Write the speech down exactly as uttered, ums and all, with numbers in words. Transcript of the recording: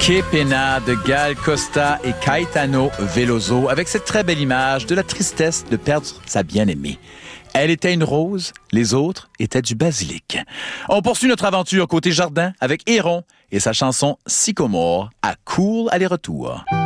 Que pena de Gal Costa et Caetano Veloso avec cette très belle image de la tristesse de perdre sa bien-aimée. Elle était une rose, les autres étaient du basilic. On poursuit notre aventure côté jardin avec Héron et sa chanson Sycomore à cool aller-retour.